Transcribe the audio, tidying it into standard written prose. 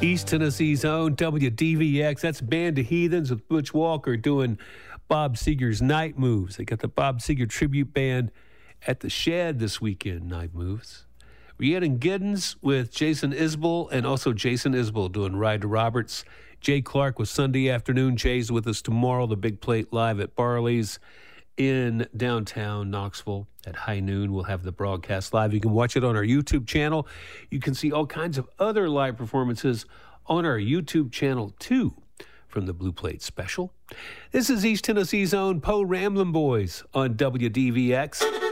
East Tennessee's own WDVX. That's Band of Heathens with Butch Walker doing Bob Seger's Night Moves. They got the Bob Seger Tribute Band at the Shed this weekend, Night Moves. Rhiannon Giddens with Jason Isbell, and also Jason Isbell doing Ride to Roberts. Jay Clark with Sunday Afternoon. Jay's with us tomorrow, the Big Plate Live at Barley's in downtown Knoxville at high noon. We'll have the broadcast live. You can watch it on our YouTube channel. You can see all kinds of other live performances on our YouTube channel, too, from the Blue Plate Special. This is East Tennessee's own Poe Ramblin' Boys on WDVX.